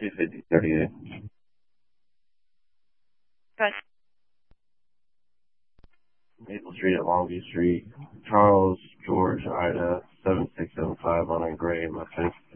25038. Good. Maple Street at Longview Street. Charles George Ida 7675 on Gray, my fifth.